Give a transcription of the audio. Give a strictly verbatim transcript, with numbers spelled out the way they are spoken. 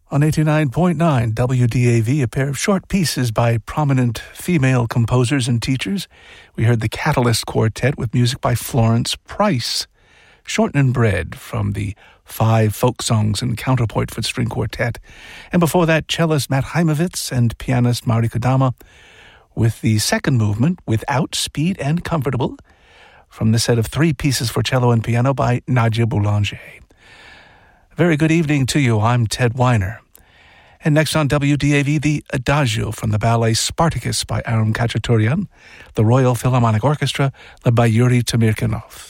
On eighty-nine point nine W D A V, a pair of short pieces by prominent female composers and teachers. We heard the Catalyst Quartet with music by Florence Price. Shorten and Bread from the Five Folk Songs and Counterpoint for String Quartet. And before that, cellist Matt Heimovitz and pianist Mari Kodama with the second movement, Without Speed and Comfortable, from the set of three pieces for cello and piano by Nadia Boulanger. Very good evening to you. I'm Ted Weiner. And next on W D A V, the Adagio from the ballet Spartacus by Aram Khachaturian, the Royal Philharmonic Orchestra led by Yuri Tamirkanov.